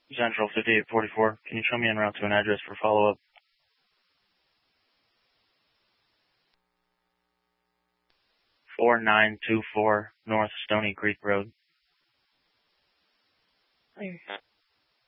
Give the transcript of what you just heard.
Central 5844. Can you show me en route to an address for follow-up? 4924 North Stony Creek Road. Clear.